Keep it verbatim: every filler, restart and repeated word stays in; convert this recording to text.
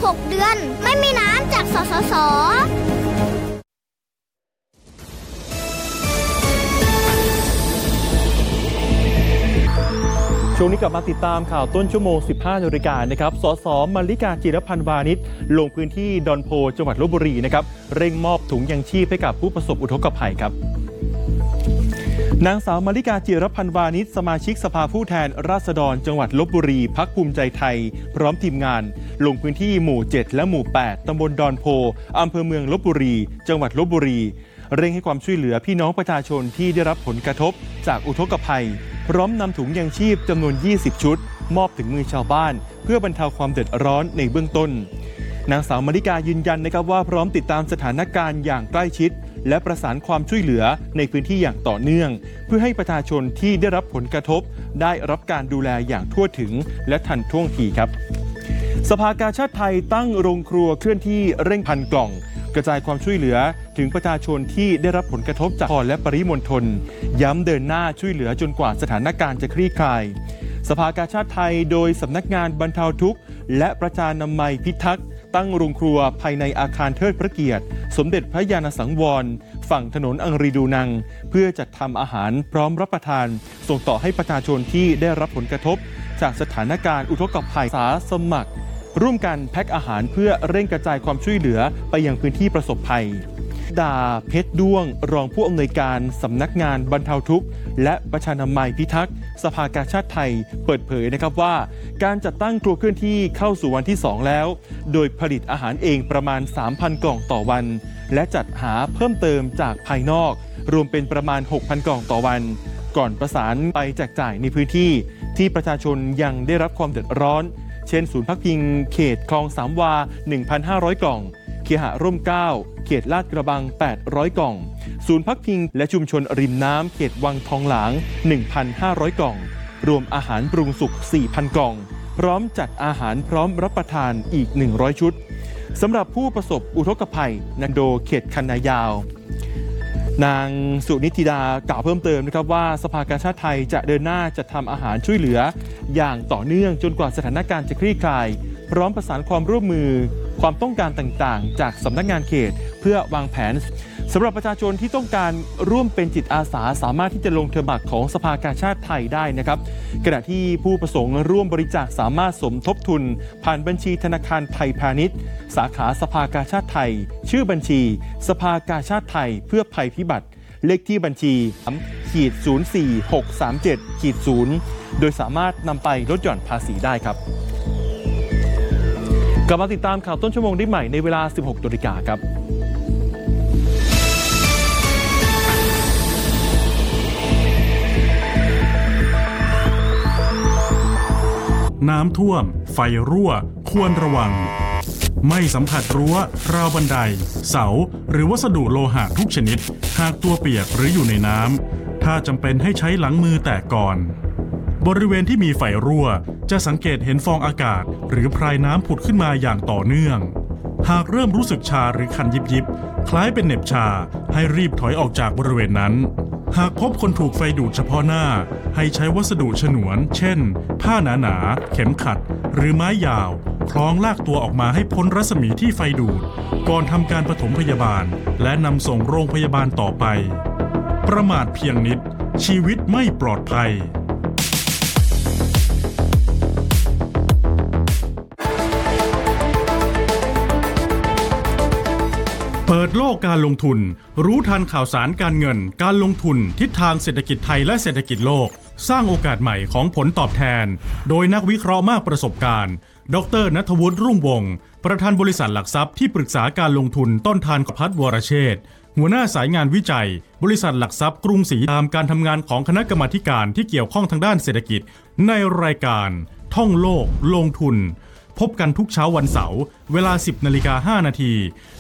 กเดือนไม่มีน้ำจากสสส. ช่วงนี้กลับมาติดตามข่าวต้นชั่วโมง สิบห้านาฬิกานะครับสสมลิกาจิรพันธ์วานิชลงพื้นที่ดอนโพจังหวัดลพบุรีนะครับเร่งมอบถุงยังชีพให้กับผู้ประสบอุทกภัยครับนางสาวมลิกาจิรพันธ์วานิชสมาชิกสภาผู้แทนราษฎรจังหวัดลพบุรีพรรคภูมิใจไทยพร้อมทีมงานลงพื้นที่หมู่เจ็ดและหมู่แปดตำบลดอนโพอำเภอเมืองลพบุรีจังหวัดลพบุรีเร่งให้ความช่วยเหลือพี่น้องประชาชนที่ได้รับผลกระทบจากอุทกภัยพร้อมนำถุงยังชีพจำนวนยี่สิบชุดมอบถึงมือชาวบ้านเพื่อบรรเทาความเดือดร้อนในเบื้องต้นนางสาวมลิกายืนยันนะครับว่าพร้อมติดตามสถานการณ์อย่างใกล้ชิดและประสานความช่วยเหลือในพื้นที่อย่างต่อเนื่องเพื่อให้ประชาชนที่ได้รับผลกระทบได้รับการดูแลอย่างทั่วถึงและทันท่วงทีครับสภากาชาดไทยตั้งโรงครัวเคลื่อนที่เร่งพันกล่องกระจายความช่วยเหลือถึงประชาชนที่ได้รับผลกระทบจากฝนและปริมณฑลย้ำเดินหน้าช่วยเหลือจนกว่าสถานการณ์จะคลี่คลายสภากาชาดไทยโดยสำนักงานบรรเทาทุกข์และประชานามัยพิทักษ์ตั้งโรงครัวภายในอาคารเทิดพระเกียรติสมเด็จพระญาณสังวรฝั่งถนนอังรีดูนังเพื่อจัดทำอาหารพร้อมรับประทานส่งต่อให้ประชาชนที่ได้รับผลกระทบจากสถานการณ์อุทกภัยอาสาสมัครร่วมกันแพ็คอาหารเพื่อเร่งกระจายความช่วยเหลือไปยังพื้นที่ประสบภัยดาเพชรด้วงรองผู้อำนวยการสำนักงานบรรเทาทุกข์และประชานามัยพิทักษ์สภากาชาดไทยเปิดเผยนะครับว่าการจัดตั้งครัวเคลื่อนที่เข้าสู่วันที่สองแล้วโดยผลิตอาหารเองประมาณ สามพัน กล่องต่อวันและจัดหาเพิ่มเติมจากภายนอกรวมเป็นประมาณ หกพัน กล่องต่อวันก่อนประสานไปแจกจ่ายในพื้นที่ที่ประชาชนยังได้รับความเดือดร้อนเช่นศูนย์พักพิงเขตคลองสามวา หนึ่งพันห้าร้อย กล่องเคหะร่มเกล้าเขตลาดกระบังแปดร้อยกล่องศูนย์พักพิงและชุมชนริมน้ำเขตวังทองหลาง หนึ่งพันห้าร้อย กล่องรวมอาหารปรุงสุก สี่พัน กล่องพร้อมจัดอาหารพร้อมรับประทานอีกหนึ่งร้อยชุดสำหรับผู้ประสบอุทกภัยนันโดเขตคันนายาวนางสุนิติดากล่าวเพิ่มเติมนะครับว่าสภากาชาดไทยจะเดินหน้าจัดทำอาหารช่วยเหลืออย่างต่อเนื่องจนกว่าสถานการณ์จะคลี่คลายพร้อมประสานความร่วมมือความต้องการต่างๆจากสำนักงานเขตเพื่อวางแผนสำหรับประชาชนที่ต้องการร่วมเป็นจิตอาสาสามารถที่จะลงทะเบียนของสภากาชาดไทยได้นะครับขณะที่ผู้ประสงค์ร่วมบริจาคสามารถสมทบทุนผ่านบัญชีธนาคารไทยพาณิชย์สาขาสภากาชาดไทยชื่อบัญชีสภากาชาดไทยเพื่อภัยพิบัติเลขที่บัญชีขีดศูนย์สี่หกสามเจ็ดขีดศูนย์โดยสามารถนำไปลดหย่อนภาษีได้ครับกลับมาติดตามข่าวต้นชั่วโมงได้ใหม่ในเวลา สิบหกนาฬิกาครับน้ำท่วมไฟรั่วควรระวังไม่สัมผัสรั้วราวบันไดเสาหรือวัสดุโลหะทุกชนิดหากตัวเปียกหรืออยู่ในน้ำถ้าจำเป็นให้ใช้หลังมือแตะก่อนบริเวณที่มีไฟรั่วจะสังเกตเห็นฟองอากาศหรือพรายน้ำผุดขึ้นมาอย่างต่อเนื่องหากเริ่มรู้สึกชาหรือคันยิบยิบคล้ายเป็นเหน็บชาให้รีบถอยออกจากบริเวณนั้นหากพบคนถูกไฟดูดเฉพาะหน้าให้ใช้วัสดุฉนวนเช่นผ้าหนาๆเข็มขัดหรือไม้ยาวคล้องลากตัวออกมาให้พ้นรัศมีที่ไฟดูดก่อนทำการปฐมพยาบาลและนำส่งโรงพยาบาลต่อไปประมาทเพียงนิดชีวิตไม่ปลอดภัยเปิดโลกการลงทุนรู้ทันข่าวสารการเงินการลงทุนทิศทางเศรษฐกิจไทยและเศรษฐกิจโลกสร้างโอกาสใหม่ของผลตอบแทนโดยนักวิเคราะห์มากประสบการณ์ดร.ณัฐวุฒิรุ่งวงศ์ประธานบริษัทหลักทรัพย์ที่ปรึกษาการลงทุนต้นทานพัฒน์วรเชษฐ์หัวหน้าสายงานวิจัยบริษัทหลักทรัพย์กรุงศรีตามการทำงานของคณะกรรมาการที่เกี่ยวข้องทางด้านเศรษฐกิจในรายการท่องโลกลงทุนพบกันทุกเช้าวันเสาร์เวลา สิบนาฬิกาห้านาที